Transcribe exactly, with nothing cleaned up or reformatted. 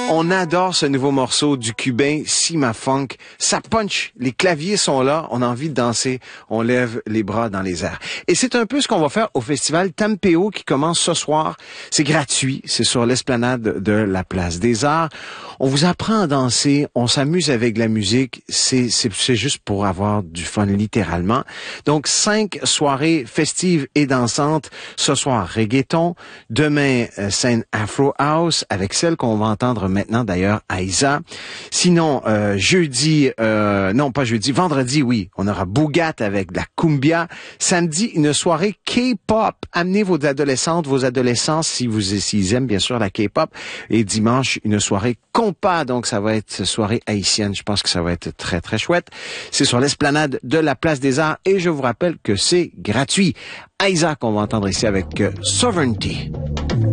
On adore ce nouveau morceau du cubain Cima Funk. Ça punch, les claviers sont là, on a envie de danser, on lève les bras dans les airs. Et c'est un peu ce qu'on va faire au festival Tampéo qui commence ce soir. C'est gratuit, c'est sur l'esplanade de la Place des Arts. On vous apprend à danser, on s'amuse avec la musique, c'est, c'est, c'est juste pour avoir du fun littéralement. Donc cinq soirées festives et dansantes. Ce soir, reggaeton. Demain, euh, scène Afro House avec celle qu'on va entendre maintenant d'ailleurs, Aïza. Sinon, euh, jeudi, euh, non pas jeudi, vendredi, oui, on aura Bougat avec de la cumbia. Samedi, une soirée K-pop. Amenez vos adolescentes, vos adolescents si vous s'ils aiment bien sûr la K-pop. Et dimanche, une soirée compas. Donc ça va être soirée haïtienne. Je pense que ça va être très très chouette. C'est sur l'esplanade de la Place des Arts et je vous rappelle que c'est gratuit. Aïza qu'on va entendre ici avec euh, Sovereignty.